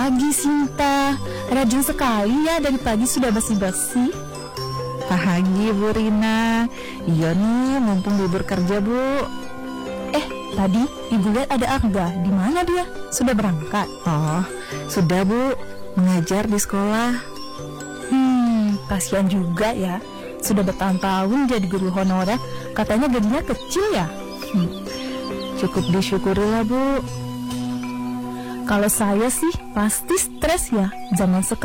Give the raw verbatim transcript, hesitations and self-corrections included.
pagi, Sinta. Rajin sekali ya, dari pagi sudah basi-basi. Pagi, Bu Rina. Iya nih, mumpung libur kerja, Bu. Eh, tadi Ibu lihat ada Angga. Di mana dia? Sudah berangkat? Oh, sudah, Bu. Mengajar di sekolah. Hmm, kasihan juga ya. Sudah bertahun-tahun jadi guru honorer. Katanya gajinya kecil ya. Hmm, cukup disyukurilah, Bu. Kalau saya sih pasti stres ya. Zaman sekarang